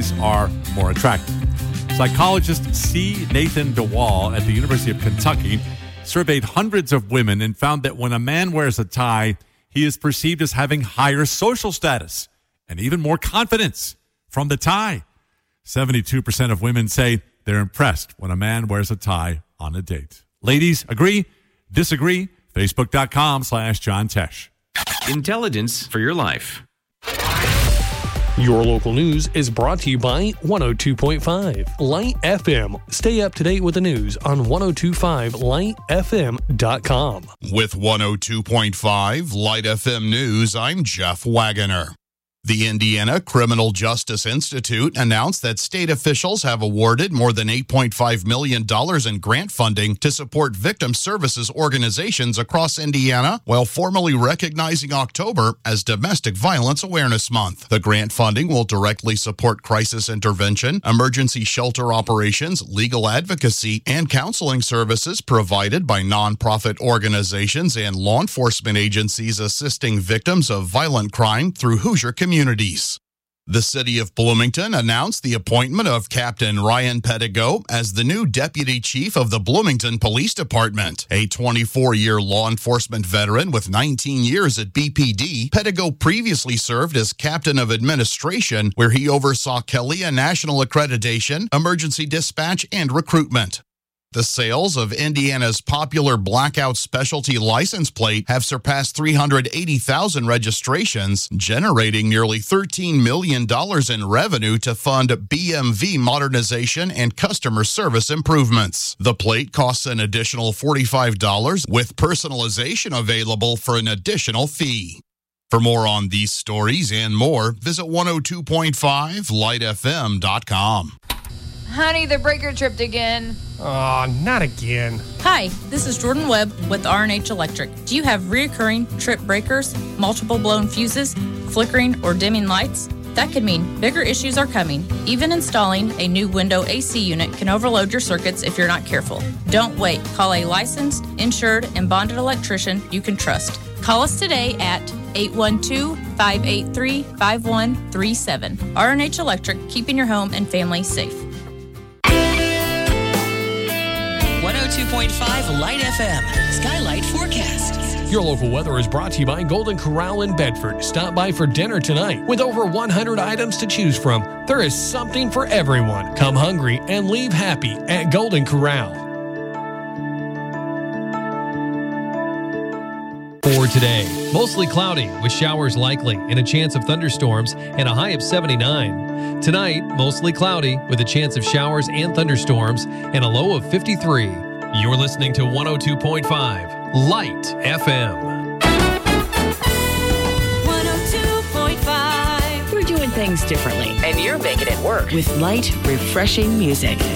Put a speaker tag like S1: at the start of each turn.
S1: guys are more attractive. Psychologist C. Nathan DeWall at the University of Kentucky surveyed hundreds of women and found that when a man wears a tie, he is perceived as having higher social status and even more confidence from the tie. 72% of women say they're impressed when a man wears a tie on a date. Ladies, agree? Disagree? Facebook.com/John Tesh.
S2: Intelligence for your life.
S3: Your local news is brought to you by 102.5 Light FM. Stay up to date with the news on 1025lightfm.com.
S4: With 102.5 Light FM News, I'm Jeff Wagoner. The Indiana Criminal Justice Institute announced that state officials have awarded more than $8.5 million in grant funding to support victim services organizations across Indiana, while formally recognizing October as Domestic Violence Awareness Month. The grant funding will directly support crisis intervention, emergency shelter operations, legal advocacy, and counseling services provided by nonprofit organizations and law enforcement agencies assisting victims of violent crime through Hoosier communities. The city of Bloomington announced the appointment of Captain Ryan Pettigo as the new deputy chief of the Bloomington Police Department. A 24-year law enforcement veteran with 19 years at BPD, Pettigo previously served as captain of administration, where he oversaw CALEA National Accreditation, emergency dispatch, and recruitment. The sales of Indiana's popular Blackout specialty license plate have surpassed 380,000 registrations, generating nearly $13 million in revenue to fund BMV modernization and customer service improvements. The plate costs an additional $45, with personalization available for an additional fee. For more on these stories and more, visit 102.5lightfm.com.
S5: Honey, the breaker tripped again.
S6: Aw, not again.
S7: Hi, this is Jordan Webb with R&H Electric. Do you have reoccurring trip breakers, multiple blown fuses, flickering or dimming lights? That could mean bigger issues are coming. Even installing a new window AC unit can overload your circuits if you're not careful. Don't wait. Call a licensed, insured, and bonded electrician you can trust. Call us today at 812-583-5137. R&H Electric, keeping your home and family safe.
S8: 102.5 Light FM, Skylight Forecast.
S3: Your local weather is brought to you by Golden Corral in Bedford. Stop by for dinner tonight. With over 100 items to choose from, there is something for everyone. Come hungry and leave happy at Golden Corral. For today, mostly cloudy with showers likely and a chance of thunderstorms and a high of 79. Tonight, mostly cloudy with a chance of showers and thunderstorms and a low of 53. You're listening to 102.5 Light FM.
S8: 102.5.
S9: We're doing things differently.
S8: And you're making it work.
S9: With light, refreshing music.